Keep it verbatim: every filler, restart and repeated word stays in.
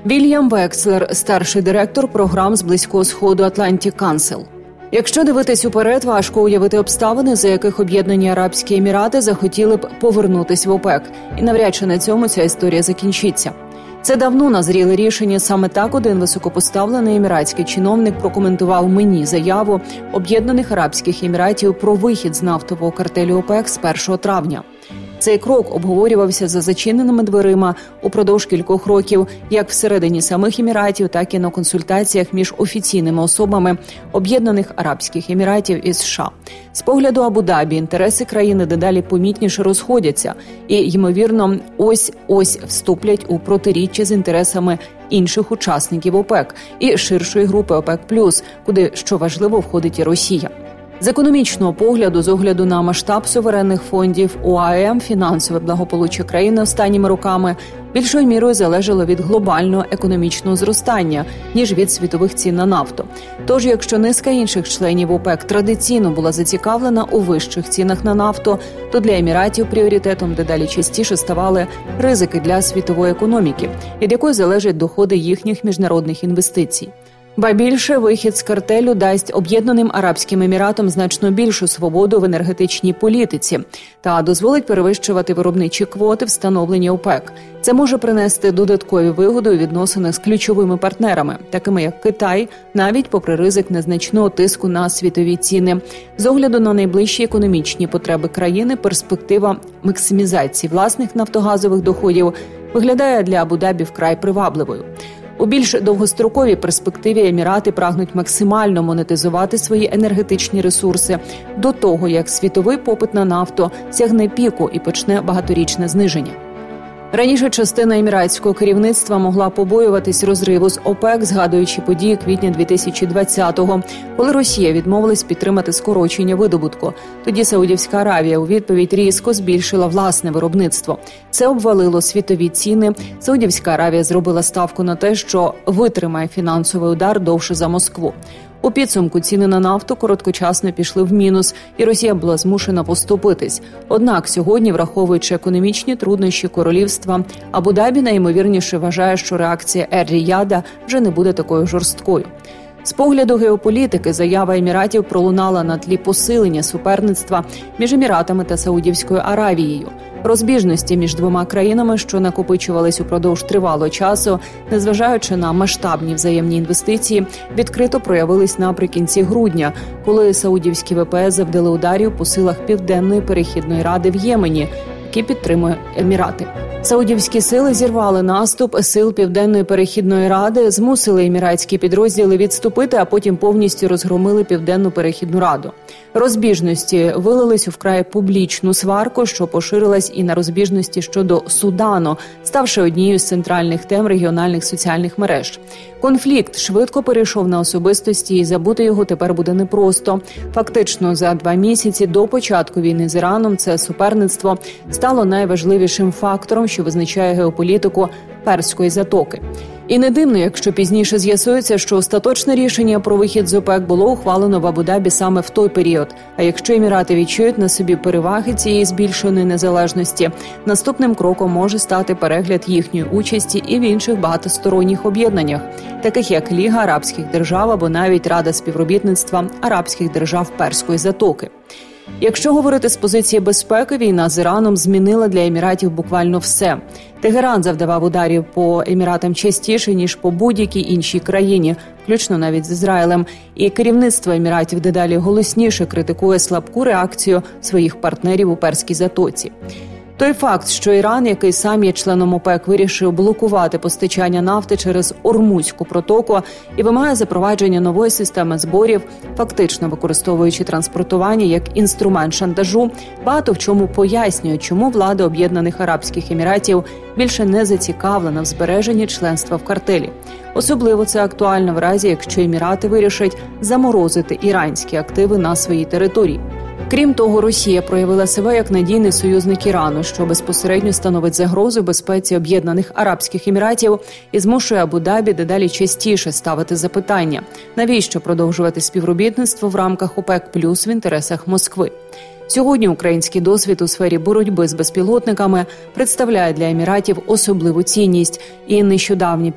Вільям Векслер, старший директор програм з Близького Сходу Atlantic Council. Якщо дивитись уперед, важко уявити обставини, за яких Об'єднані Арабські Емірати захотіли б повернутись в ОПЕК. І навряд чи на цьому ця історія закінчиться. Це давно назріле рішення. Саме так один високопоставлений еміратський чиновник прокоментував мені заяву Об'єднаних Арабських Еміратів про вихід з нафтового картелю ОПЕК з першого травня. Цей крок обговорювався за зачиненими дверима упродовж кількох років, як всередині самих Еміратів, так і на консультаціях між офіційними особами Об'єднаних Арабських Еміратів і США. З погляду Абу-Дабі інтереси країни дедалі помітніше розходяться і, ймовірно, ось-ось вступлять у протиріччя з інтересами інших учасників ОПЕК і ширшої групи ОПЕК+, куди, що важливо, входить і Росія. З економічного погляду, з огляду на масштаб суверенних фондів ОАЕМ, фінансове благополуччя країни останніми роками більшою мірою залежало від глобального економічного зростання, ніж від світових цін на нафту. Тож, якщо низка інших членів ОПЕК традиційно була зацікавлена у вищих цінах на нафту, то для Еміратів пріоритетом дедалі частіше ставали ризики для світової економіки, від якої залежать доходи їхніх міжнародних інвестицій. Ба більше, вихід з картелю дасть Об'єднаним Арабським Еміратам значно більшу свободу в енергетичній політиці та дозволить перевищувати виробничі квоти, встановлені ОПЕК. Це може принести додаткові вигоди у відносинах з ключовими партнерами, такими як Китай, навіть попри ризик незначного тиску на світові ціни. З огляду на найближчі економічні потреби країни, перспектива максимізації власних нафтогазових доходів виглядає для Абу-Дабі вкрай привабливою. У більш довгостроковій перспективі Емірати прагнуть максимально монетизувати свої енергетичні ресурси до того, як світовий попит на нафту сягне піку і почне багаторічне зниження. Раніше частина еміратського керівництва могла побоюватись розриву з ОПЕК, згадуючи події квітня дві тисячі двадцятого, коли Росія відмовилась підтримати скорочення видобутку. Тоді Саудівська Аравія у відповідь різко збільшила власне виробництво. Це обвалило світові ціни. Саудівська Аравія зробила ставку на те, що витримає фінансовий удар довше за Москву. У підсумку ціни на нафту короткочасно пішли в мінус, і Росія була змушена поступитись. Однак сьогодні, враховуючи економічні труднощі королівства, Абу-Дабі найімовірніше вважає, що реакція Ер-Ріяда вже не буде такою жорсткою. З погляду геополітики заява Еміратів пролунала на тлі посилення суперництва між Еміратами та Саудівською Аравією. Розбіжності між двома країнами, що накопичувались упродовж тривалого часу, незважаючи на масштабні взаємні інвестиції, відкрито проявились наприкінці грудня, коли саудівські ВПС завдали ударів по силах Південної перехідної ради в Ємені, які підтримує Емірати. Саудівські сили зірвали наступ сил Південної перехідної ради, змусили еміратські підрозділи відступити, а потім повністю розгромили Південну перехідну раду. Розбіжності вилились у вкрай публічну сварку, що поширилась і на розбіжності щодо Судану, ставши однією з центральних тем регіональних соціальних мереж. Конфлікт швидко перейшов на особистості, і забути його тепер буде непросто. Фактично, за два місяці до початку війни з Іраном це суперництво стало найважливішим фактором, що визначає геополітику Перської затоки. І не дивно, якщо пізніше з'ясується, що остаточне рішення про вихід з ОПЕК було ухвалено в Абу-Дабі саме в той період. А якщо Емірати відчують на собі переваги цієї збільшеної незалежності, наступним кроком може стати перегляд їхньої участі і в інших багатосторонніх об'єднаннях, таких як Ліга Арабських держав або навіть Рада співробітництва Арабських держав Перської затоки. Якщо говорити з позиції безпеки, війна з Іраном змінила для Еміратів буквально все. Тегеран завдавав ударів по Еміратам частіше, ніж по будь-якій іншій країні, включно навіть з Ізраїлем. І керівництво Еміратів дедалі голосніше критикує слабку реакцію своїх партнерів у Перській затоці. Той факт, що Іран, який сам є членом ОПЕК, вирішив блокувати постачання нафти через Ормузьку протоку і вимагає запровадження нової системи зборів, фактично використовуючи транспортування як інструмент шантажу, багато в чому пояснює, чому влада Об'єднаних Арабських Еміратів більше не зацікавлена в збереженні членства в картелі. Особливо це актуально в разі, якщо Емірати вирішать заморозити іранські активи на своїй території. Крім того, Росія проявила себе як надійний союзник Ірану, що безпосередньо становить загрозу безпеці Об'єднаних Арабських Еміратів і змушує Абу-Дабі дедалі частіше ставити запитання, навіщо продовжувати співробітництво в рамках ОПЕК плюс в інтересах Москви. Сьогодні український досвід у сфері боротьби з безпілотниками представляє для Еміратів особливу цінність, і нещодавні